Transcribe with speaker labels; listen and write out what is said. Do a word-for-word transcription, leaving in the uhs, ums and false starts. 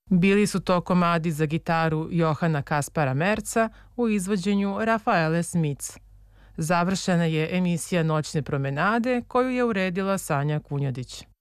Speaker 1: Bili su to komadi za gitaru Johana Kaspara Merca u izvođenju Rafaele Smits. Završena je emisija Noćne promenade koju je uredila Sanja Kunjadić.